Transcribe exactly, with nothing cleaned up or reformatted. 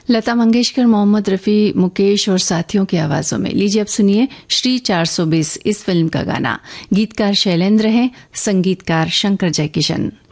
लता मंगेशकर, मोहम्मद रफ़ी, मुकेश और साथियों की आवाजों में। लीजिए अब सुनिए श्री चार सौ बीस इस फिल्म का गाना। गीतकार शैलेंद्र हैं, संगीतकार शंकर जयकिशन।